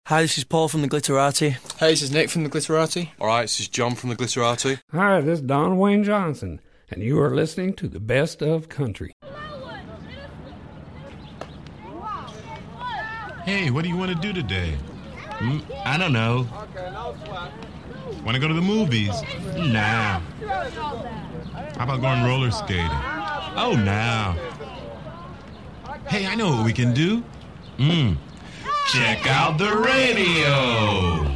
Hi, this is Paul from the Glitterati. Hey, this is Nick from the Glitterati. Alright, this is John from the Glitterati. Hi, this is Don Wayne Johnson, and you are listening to the best of country. Hey, what do you want to do today? I don't know. Want to go to the movies? Nah. How about going roller skating? Oh, no. Hey, I know what we can do. Check out the radio.